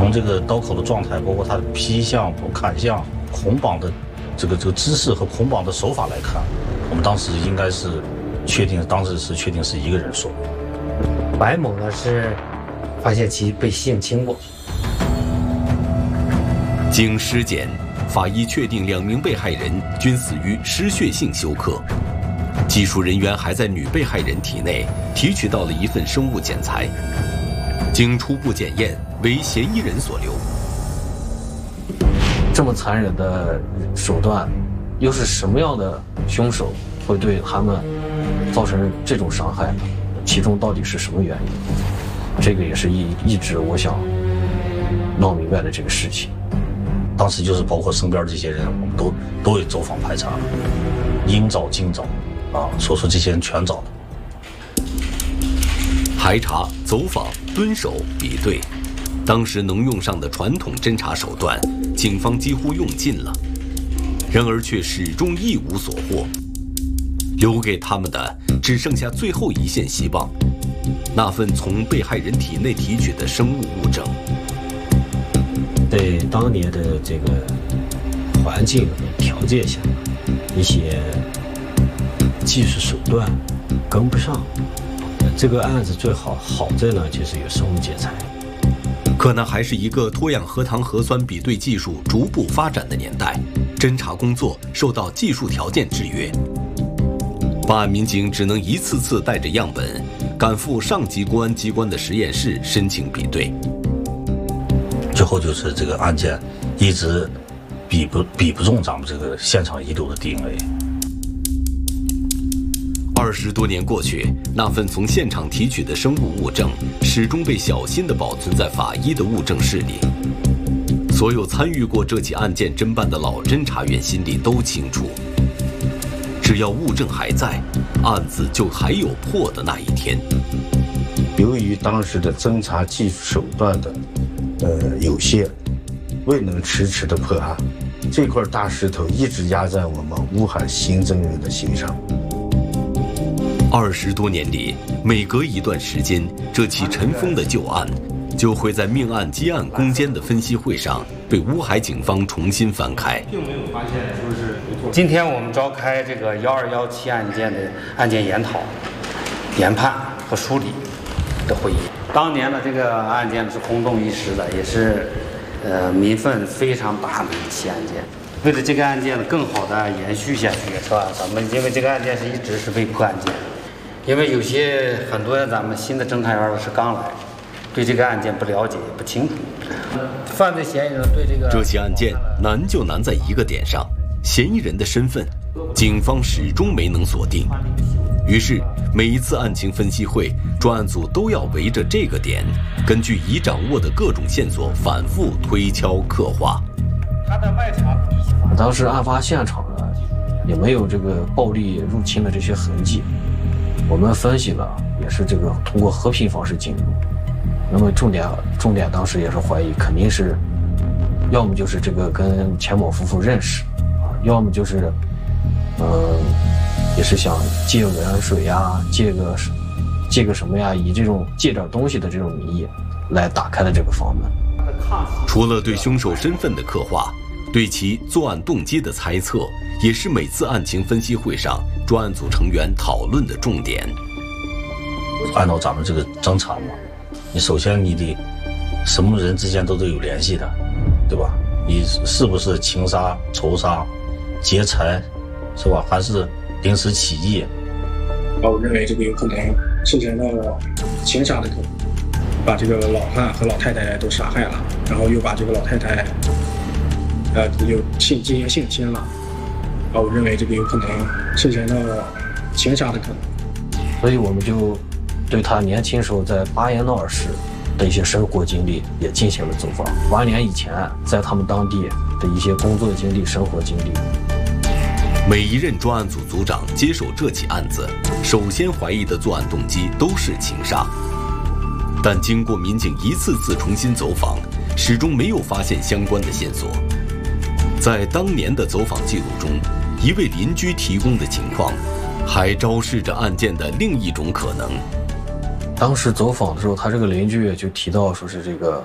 从这个刀口的状态，包括他的劈向、砍向、捆绑的这个姿势和捆绑的手法来看，我们当时应该是确定，当时是确定是一个人所为。 白某呢是发现其被性侵过。 经尸检，法医确定2名被害人均死于失血性休克。技术人员还在女被害人体内提取到了一份生物检材，经初步检验为嫌疑人所留。 这么残忍的手段，又是什么样的凶手会对他们造成这种伤害呢？其中到底是什么原因？这个也是一直我想闹明白的这个事情。 当时就是包括身边这些人，我们都有走访排查，应找尽找，所说这些人全找了。 排查、走访、蹲守、比对，当时能用上的传统侦查手段，警方几乎用尽了，然而却始终一无所获。留给他们的只剩下最后一线希望，那份从被害人体内提取的生物物证。 在当年的这个环境条件下，一些技术手段跟不上，这个案子最好在呢，就是有生物检材。 可那还是一个脱氧核糖核酸比对技术逐步发展的年代，侦查工作受到技术条件制约。办案民警只能一次次带着样本赶赴上级公安机关的实验室申请比对。 最后就是这个案件一直比不中咱们这个现场遗留的 DNA。 20多年过去，那份从现场提取的生物物证始终被小心地保存在法医的物证室里。所有参与过这起案件侦办的老侦查员心里都清楚，只要物证还在，案子就还有破的那一天。 由于当时的侦查技术手段的有限，未能迟迟的破案，这块大石头一直压在我们乌海刑侦员的心上。 20多年里，每隔一段时间，这起尘封的旧案就会在命案接案攻坚的分析会上被乌海警方重新翻开。 并没有发现说是有错。 今天我们召开这个1217案件的案件研讨、研判和梳理的会议。当年的这个案件是轰动一时的，也是民愤非常大的一起案件。为了这个案件更好的延续下去，是吧？咱们因为这个案件一直是未破案件，因为很多咱们新的侦查员是刚来，对这个案件不了解也不清楚。犯罪嫌疑人对这起案件难就难在一个点上，嫌疑人的身份，警方始终没能锁定。于是每一次案情分析会，专案组都要围着这个点，根据已掌握的各种线索反复推敲刻画。 他的外查当时案发现场呢，也没有这个暴力入侵的这些痕迹。我们分析了，也是这个通过和平方式进入。那么重点当时也是怀疑，肯定是，要么就是这个跟钱某夫妇认识，要么就是，也是想借个盐水呀，借个什么呀，以这种借点东西的这种名义来打开了这个房门。 除了对凶手身份的刻画，对其作案动机的猜测，也是每次案情分析会上专案组成员讨论的重点。 按照咱们这个侦查嘛，你首先你得什么人之间都得有联系的，对吧？你是不是情杀、仇杀、劫财，是吧？还是临时起意？ 我认为这个有可能涉嫌到情杀的可能，把这个老汉和老太太都杀害了，然后又把这个老太太又进行性侵了。我认为这个有可能涉嫌到情杀的可能。 所以我们就对他年轻时候在巴彦淖尔市的一些生活经历也进行了走访，8年以前在他们当地的一些工作经历、生活经历。 每一任专案组组长接手这起案子，首先怀疑的作案动机都是情杀，但经过民警一次次重新走访，始终没有发现相关的线索。在当年的走访记录中，一位邻居提供的情况还昭示着案件的另一种可能。 当时走访的时候，他这个邻居就提到说是这个